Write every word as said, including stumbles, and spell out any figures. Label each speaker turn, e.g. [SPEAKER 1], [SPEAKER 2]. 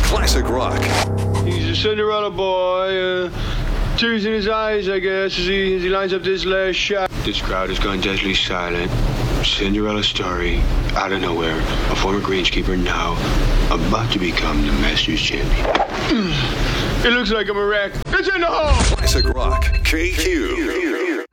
[SPEAKER 1] Classic rock.
[SPEAKER 2] He's a Cinderella boy, uh, tears in his eyes, I guess, as he, as he lines up this last shot. This crowd has gone deathly silent. Cinderella story, out of nowhere. A former greenskeeper now about to become the Masters champion. It looks like I'm a wreck. It's in the hole!
[SPEAKER 1] Classic rock. K Q.